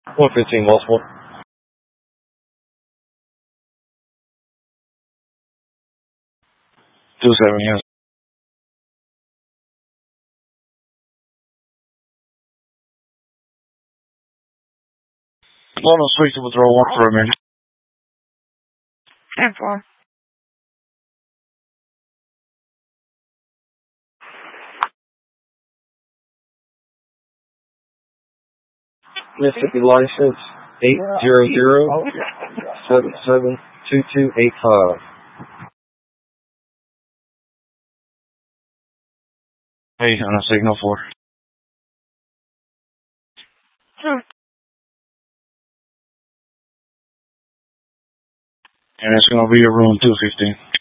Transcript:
115 multiple. 27, yes. London Suite to withdraw 1 for a minute. 10-4. Mississippi license 800-772285. Hey, on a signal 4. And it's going to be a room 215.